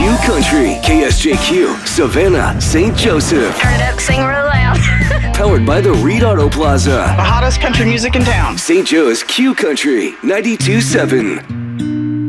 Q Country, KSJQ, Savannah, St. Joseph. Turn it up, sing real loud. Powered by the Reed Auto Plaza. The hottest country music in town. St. Joe's Q Country, 92.7.